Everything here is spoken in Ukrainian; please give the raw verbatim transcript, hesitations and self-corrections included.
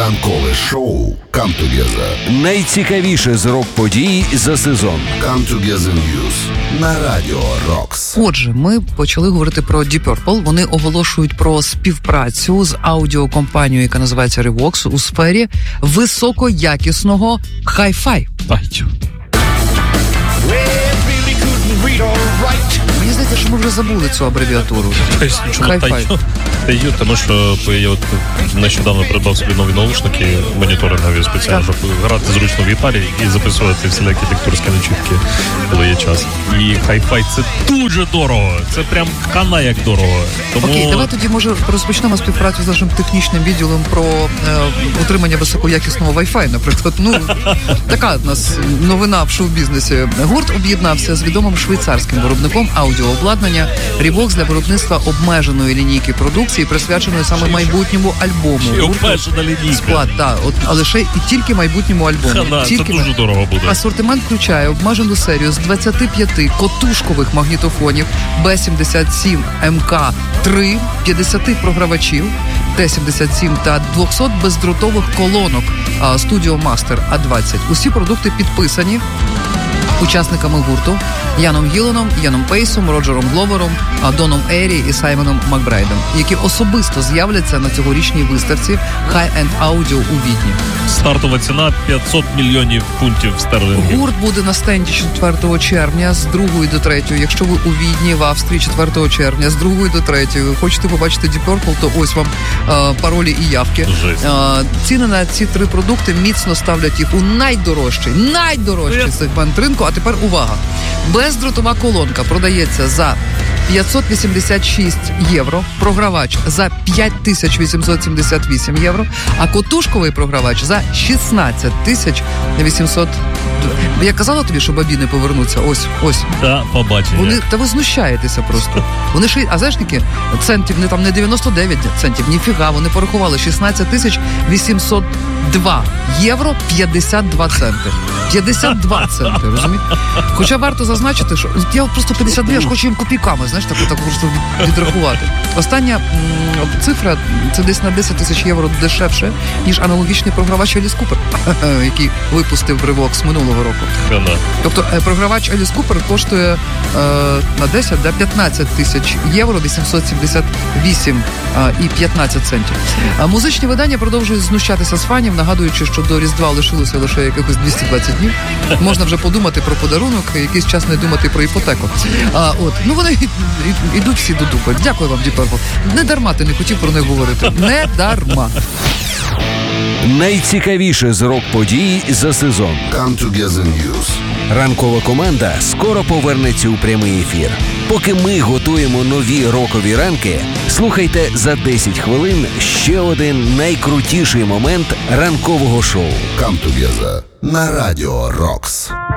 Ранкове шоу «Come Together». Найцікавіше з рок-подій за сезон. «Come Together News» на Радіо Рокс. Отже, ми почали говорити про Deep Purple. Вони оголошують про співпрацю з аудіокомпанією, яка називається Revox, у сфері високоякісного хай-фай. Бачу. Мені здається, що ми вже забули цю абревіатуру. Хай-фай. Тому що я от нещодавно придбав собі нові наушники, моніторингові спеціально, щоб грати зручно в гітарі і записувати всілякі текстурські начітки, коли є час. І хай-фай – це дуже дорого. Це прям хана як дорого. Тому... Окей, давай тоді, може, розпочнемо співпрацю з нашим технічним відділом про е, утримання високоякісного Wi-Fi, наприклад. Ну, така у нас новина в шоу-бізнесі. Гурт об'єднався з відомим швейцарським виробником аудіообладнання Revox для виробництва обмеженої лінійки продукції, присвяченої саме майбутньому альбому. Ще обмежена лінійка. Склад, так, от, але ще і тільки майбутньому альбому. Хана, тільки це дуже дорого буде. Асортимент включає обмежену серію з двадцяти п'яти котушкових магнітофонів бе сімдесят сім ем ка три, п'ятдесят програвачів те сімдесят сім та двісті бездротових колонок Studio Master а двадцять. Усі продукти підписані учасниками гурту Яном Гілленом, Яном Пейсом, Роджером Гловером, Доном Ері і Саймоном Макбрайдом, які особисто з'являться на цьогорічній виставці High-End Audio у Відні. Стартова ціна п'ятсот мільйонів фунтів стерлингів. Гурт буде на стенді четвертого червня з другої до третьої. Якщо ви у Відні, в Австрії четвертого червня з другої до третьої хочете побачити Deep Purple, то ось вам е, паролі і явки. Е, ціни на ці три продукти міцно ставлять їх у найдорожчий, найдорожчий сегмент ринку. А тепер увага. Бездротова колонка продається за п'ятсот вісімдесят шість євро, програвач за п'ять тисяч вісімсот сімдесят вісім євро, а котушковий програвач за шістнадцять тисяч вісімсот. Я казала тобі, що бабіни повернуться. Ось, ось. Да, побачення. Вони, та ви знущаєтеся просто. Вони ще, а знаєш, які центів, не там не дев'яносто дев'ять центів, ніфіга, вони порахували шістнадцять тисяч вісімсот два євро п'ятдесят два центи. п'ятдесят два центи, розумієте? Хоча варто зазначити, що я просто п'ятдесят два, я ж хочу їм копійками, знаєш, так, так просто відрахувати. Остання м, цифра, це десь на десять тисяч євро дешевше, ніж аналогічний програвач Alice Cooper, який випустив Revox минулого року. Хана. Тобто програвач Alice Cooper коштує е, на десять до п'ятнадцять тисяч євро, вісімсот сімдесят вісім е, і п'ятнадцять центів. А музичні видання продовжують знущатися з фанів, нагадуючи, що до Різдва лишилося лише якихось двісті двадцять днів. Можна вже подумати про подарунок, якийсь час не думати про іпотеку. А, от, ну вони йдуть всі до дупи. Дякую вам, Deep Purple. Не дарма ти не хотів про них говорити. Не дарма. Найцікавіше з рок-подій за сезон. «Come Together News». Ранкова команда скоро повернеться у прямий ефір. Поки ми готуємо нові рокові ранки, слухайте за десять хвилин ще один найкрутіший момент ранкового шоу. «Come Together» на Радіо Рокс.